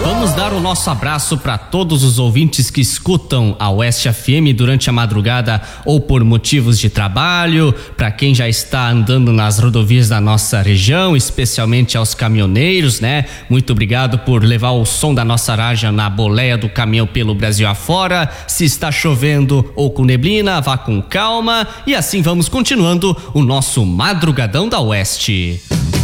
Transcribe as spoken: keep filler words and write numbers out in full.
Vamos dar o nosso abraço para todos os ouvintes que escutam a Oeste F M durante a madrugada ou por motivos de trabalho, para quem já está andando nas rodovias da nossa região, especialmente aos caminhoneiros, né? Muito obrigado por levar o som da nossa rádio na boleia do caminhão pelo Brasil afora. Se está chovendo ou com neblina, vá com calma e assim vamos continuando o nosso Madrugadão da Oeste.